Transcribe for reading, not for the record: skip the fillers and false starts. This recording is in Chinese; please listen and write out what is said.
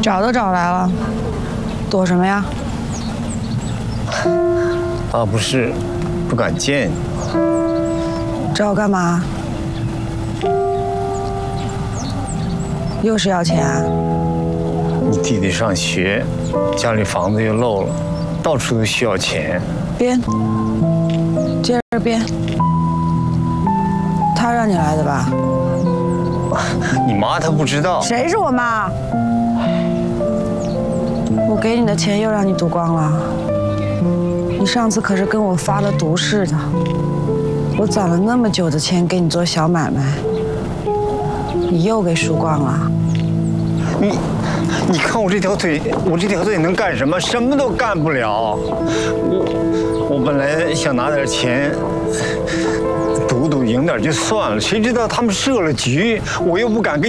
找都找来了，躲什么呀？ 啊，不是，不敢见你。 找我干嘛？又是要钱啊？ 你弟弟上学，家里房子又漏了，到处都需要钱。 编，接着编。他让你来的吧？ 你妈她不知道。 谁是我妈？我给你的钱又让你赌光了。你上次可是跟我发了毒誓的。我攒了那么久的钱给你做小买卖，你又给输光了。 你看我这条腿，能干什么？什么都干不了。我本来想拿点钱赌赢点就算了，谁知道他们设了局，我又不敢跟